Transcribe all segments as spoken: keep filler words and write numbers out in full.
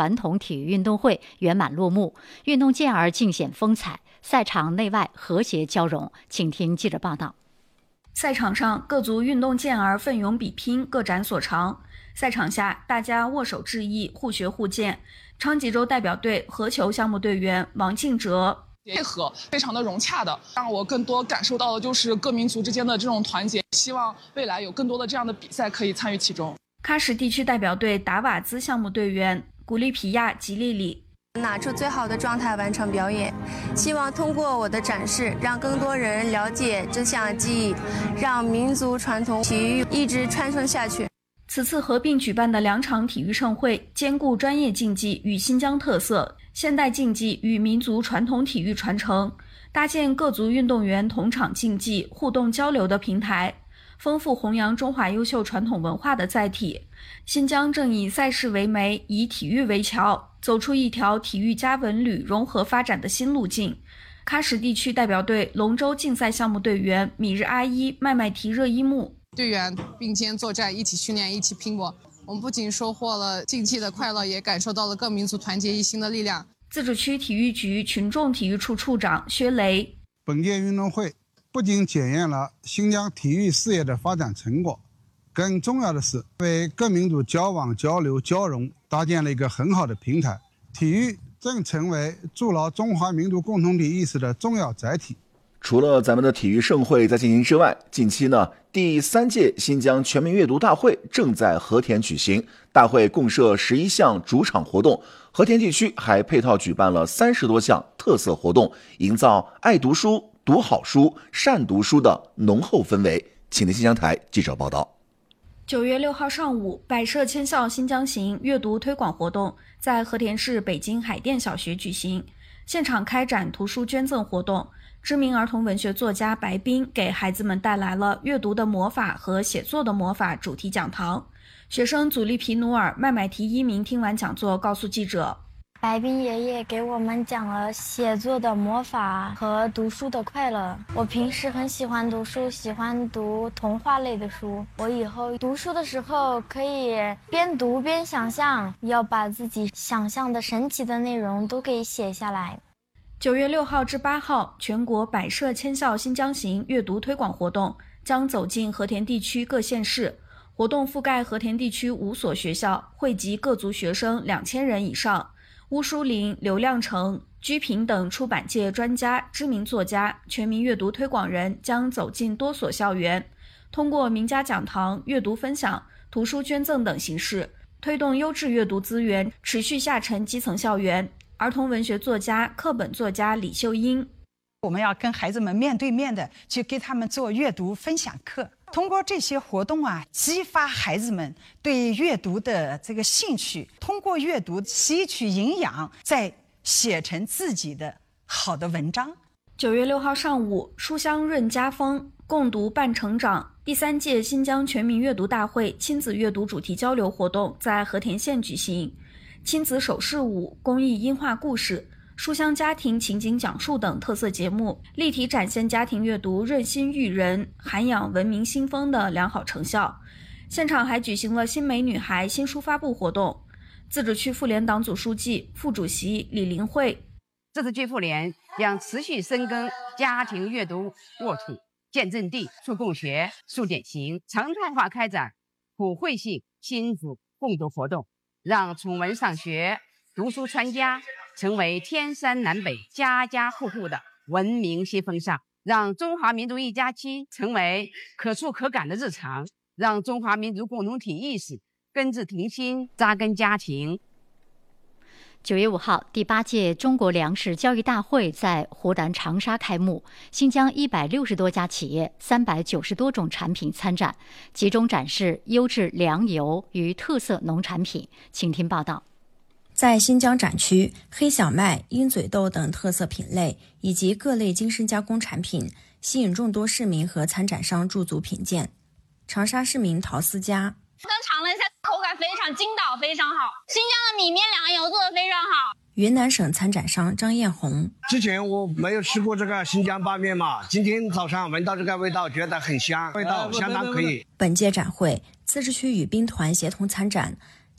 传统体育运动会圆满落幕，运动健儿尽显风采，赛场内外和谐交融。请听记者报道。 赛场上，各族运动健儿奋勇比拼，各展所长。赛场下，大家握手致意，互学互鉴。昌吉州代表队合球项目队员王敬哲。 配合非常的融洽的，让我更多感受到的就是各民族之间的这种团结。希望未来有更多的这样的比赛可以参与其中。 喀什地区代表队达瓦兹项目队员古利皮亚吉利里。 拿出最好的状态完成表演，希望通过我的展示，让更多人了解这项技艺，让民族传统体育一直传承下去。 此次合并举办的两场体育盛会，兼顾专业竞技与新疆特色、现代竞技与民族传统体育传承，搭建各族运动员同场竞技、互动交流的平台，丰富弘扬中华优秀传统文化的载体。新疆正以赛事为媒，以体育为桥，走出一条体育加文旅融合发展的新路径。喀什地区代表队龙舟竞赛项目队员米日阿依麦麦提热依木。 队员并肩作战，一起训练，一起拼搏。我们不仅收获了竞技的快乐，也感受到了各民族团结一心的力量。 自治区体育局群众体育处处长薛雷。 本届运动会不仅检验了新疆体育事业的发展成果，更重要的是为各民族交往、交流、交融搭建了一个很好的平台。体育正成为筑牢中华民族共同体意识的重要载体。 除了咱们的体育盛会在进行之外，近期呢，第三届新疆全民阅读大会正在和田举行。大会共设十一项主场活动，和田地区还配套举办了三十多项特色活动，营造爱读书、读好书、善读书的浓厚氛围。请听新疆台记者报道。 九月六号上午，百社千校新疆行阅读推广活动在和田市北京海淀小学举行，现场开展图书捐赠活动。知名儿童文学作家白冰给孩子们带来了阅读的魔法和写作的魔法主题讲堂。学生祖利皮努尔麦麦提一鸣听完讲座告诉记者， 白冰爷爷给我们讲了写作的魔法和读书的快乐。我平时很喜欢读书，喜欢读童话类的书。我以后读书的时候可以边读边想象，要把自己想象的神奇的内容都给写下来。 九月六号至八号，全国百社千校新疆行阅读推广活动将走进和田地区各县市，活动覆盖和田地区五所学校，汇集各族学生两千人以上。乌书林、刘亮程、居平等出版界专家、知名作家、全民阅读推广人将走进多所校园，通过名家讲堂、阅读分享、图书捐赠等形式，推动优质阅读资源持续下沉基层校园。儿童文学作家、课本作家李秀英， 我们要跟孩子们面对面的去给他们做阅读分享课，通过这些活动啊，激发孩子们对阅读的这个兴趣，通过阅读吸取营养，再写成自己的好的文章。 九月六号上午，书香润家风，共读伴成长第三届新疆全民阅读大会亲子阅读主题交流活动在和田县举行。亲子手势舞、公益音画故事、书香家庭情景讲述等特色节目，立体展现家庭阅读润心育人、涵养文明新风的良好成效。现场还举行了新美女孩新书发布活动。自治区妇联党组书记、副主席李林慧， 自治区妇联将持续深耕家庭阅读沃土、见阵地、促共学、促典型，常态化开展普惠性亲子共读活动，让从文上学、读书传家成为天山南北家家户户的文明新风尚，让中华民族一家亲成为可触可感的日常，让中华民族共同体意识根治庭心，扎根家庭。 九月五号，第八届中国粮食交易大会在湖南长沙开幕。新疆一百六十多家企业、三百九十多种产品参展，集中展示优质粮油与特色农产品。请听报道。 在新疆展区，黑小麦、鹰嘴豆等特色品类以及各类精深加工产品，吸引众多市民和参展商驻足品鉴。长沙市民陶思佳。 刚尝了一下，口感非常筋道，非常好。新疆的米面粮油做的非常好。 云南省参展商张艳红， 之前我没有吃过这个新疆拌面嘛，今天早上闻到这个味道，觉得很香，味道相当可以。 本届展会，自治区语宾团协同参展，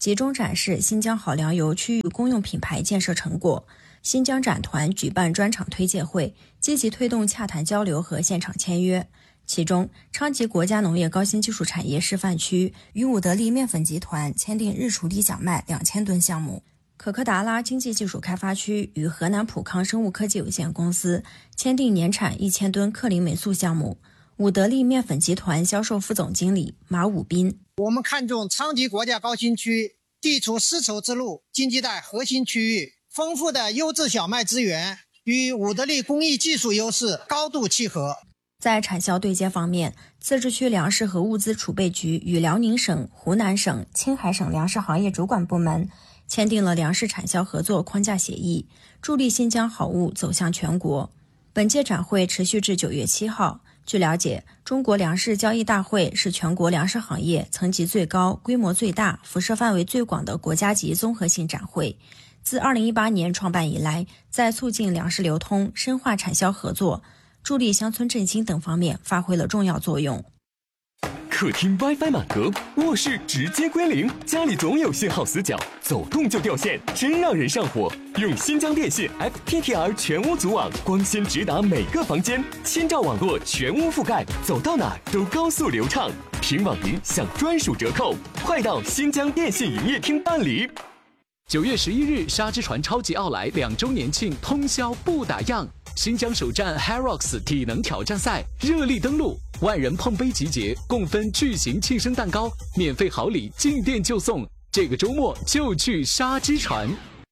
集中展示新疆好粮油区域公用品牌建设成果。新疆展团举办专场推介会，积极推动洽谈交流和现场签约。其中，昌吉国家农业高新技术产业示范区与伍德利面粉集团签订日处理小麦两千吨项目。可可达拉经济技术开发区与河南普康生物科技有限公司签订年产一千吨克林霉素项目。伍德利面粉集团销售副总经理马武斌： 我们看重昌吉国家高新区地处丝绸之路经济带核心区域，丰富的优质小麦资源与伍德利工艺技术优势高度契合。 在产销对接方面，自治区粮食和物资储备局与辽宁省、湖南省、青海省粮食行业主管部门签订了粮食产销合作框架协议，助力新疆好物走向全国。本届展会持续至九月七号。据了解，中国粮食交易大会是全国粮食行业层级最高、规模最大、辐射范围最广的国家级综合性展会。自二零一八年创办以来，在促进粮食流通、深化产销合作、助力乡村振兴等方面发挥了重要作用。 客厅 WiFi 满格，卧室直接归零，家里总有信号死角，走动就掉线，真让人上火。用新疆电信 F T T R 全屋组网，光纤直达每个房间，千兆网络全屋覆盖，走到哪都高速流畅。凭网银享专属折扣，快到新疆电信营业厅办理。 九月十一日，沙之船超级奥莱两周年庆通宵不打烊。新疆首站 Hyrox 体能挑战赛热力登陆，万人碰杯集结，共分巨型庆生蛋糕，免费好礼进店就送。这个周末就去沙之船。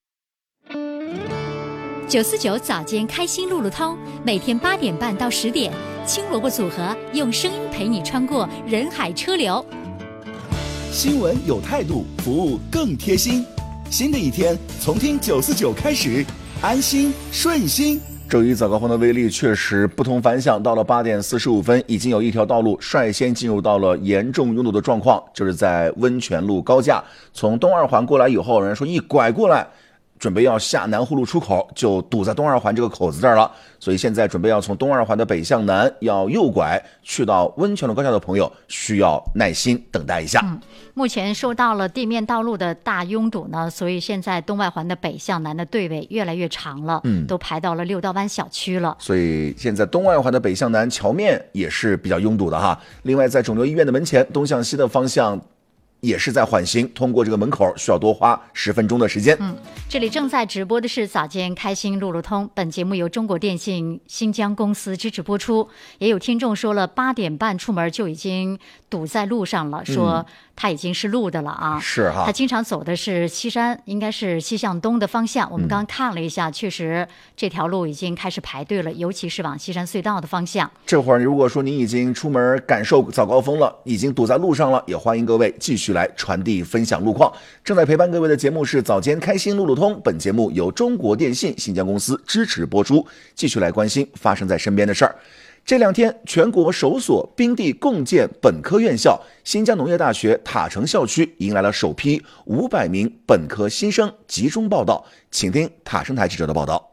九四九早间开心路路通，每天八点半到十点，青萝卜组合用声音陪你穿过人海车流。 新闻有态度，服务更贴心。新的一天从听九四九开始，安心顺心。 周一早高峰的威力确实不同凡响，到了八点四十五分，已经有一条道路率先进入到了严重拥堵的状况，就是在温泉路高架，从东二环过来以后，人说一拐过来，准备要下南湖路出口，就堵在东二环这个口子这儿了。所以现在准备要从东二环的北向南要右拐去到温泉路高架的朋友，需要耐心等待一下。 嗯，目前受到了地面道路的大拥堵呢，所以现在东外环的北向南的队尾越来越长了，嗯，都排到了六道湾小区了。 所以现在东外环的北向南桥面也是比较拥堵的哈。另外，在肿瘤医院的门前东向西的方向也是在缓行，通过这个门口需要多花十分钟的时间。 嗯，这里正在直播的是早间开心路路通，本节目由中国电信新疆公司支持播出。也有听众说了，八点半出门就已经堵在路上了，说他已经是路的了啊。 嗯、是哈， 他经常走的是西山，应该是西向东的方向。我们刚刚看了一下，嗯、确实这条路已经开始排队了，尤其是往西山隧道的方向。 这会儿如果说您已经出门感受早高峰了，已经堵在路上了，也欢迎各位继续来传递分享路况。正在陪伴各位的节目是早间开心路路通，本节目由中国电信新疆公司支持播出。继续来关心发生在身边的事儿。这两天，全国首所冰地共建本科院校新疆农业大学塔城校区迎来了首批五百名本科新生集中报到，请听塔城台记者的报道。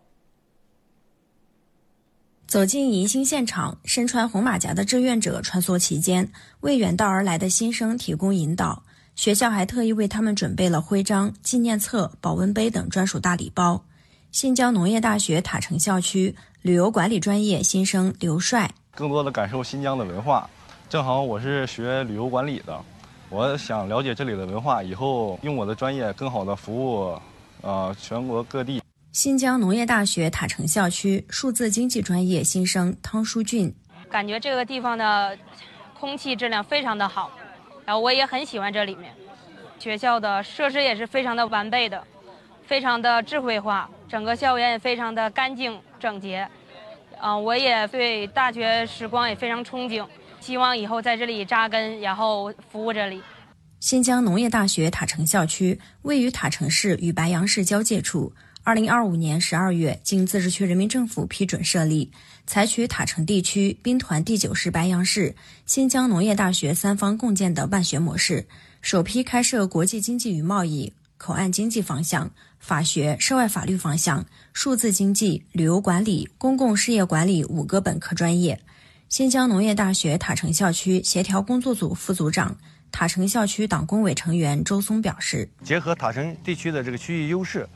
走进迎新现场，身穿红马甲的志愿者穿梭其间，为远道而来的新生提供引导。学校还特意为他们准备了徽章、纪念册、保温杯等专属大礼包。新疆农业大学塔城校区旅游管理专业新生刘帅， 更多的感受新疆的文化。正好我是学旅游管理的，我想了解这里的文化，以后用我的专业更好的服务呃全国各地。 新疆农业大学塔城校区数字经济专业新生汤书俊， 感觉这个地方的空气质量非常的好，然后我也很喜欢这里面，学校的设施也是非常的完备的，非常的智慧化，整个校园也非常的干净整洁。嗯、呃，我也对大学时光也非常憧憬，希望以后在这里扎根，然后服务这里。 新疆农业大学塔城校区位于塔城市与白杨市交界处。二零二五年十二月，经自治区人民政府批准设立，采取塔城地区、兵团第九师白杨市、新疆农业大学三方共建的办学模式，首批开设国际经济与贸易、口岸经济方向、法学、涉外法律方向、数字经济、旅游管理、公共事业管理五个本科专业。新疆农业大学塔城校区协调工作组副组长、 塔城校区党工委成员周松表示， 结合塔城地区的这个区域优势，